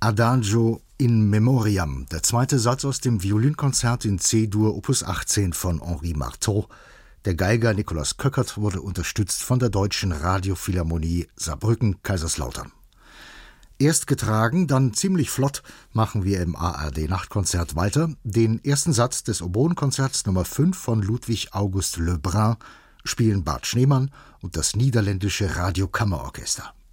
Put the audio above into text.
Adagio in Memoriam, der zweite Satz aus dem Violinkonzert in C-Dur Opus 18 von Henri Marteau. Der Geiger Nikolaus Köckert wurde unterstützt von der Deutschen Radiophilharmonie Saarbrücken-Kaiserslautern. Erst getragen, dann ziemlich flott machen wir im ARD-Nachtkonzert weiter. Den ersten Satz des Oboenkonzerts Nummer 5 von Ludwig August Lebrun spielen Bart Schneemann und das Niederländische Radiokammerorchester.